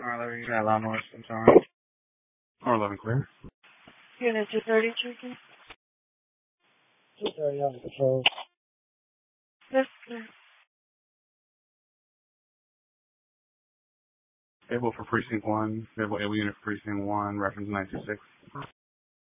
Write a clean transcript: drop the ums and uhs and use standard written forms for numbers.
Alright, you got Law North Central. Or 11 clear. Unit 230 checking. 230 on patrol. Yes, sir. Able for Precinct 1. Able unit for Precinct 1. Reference 926.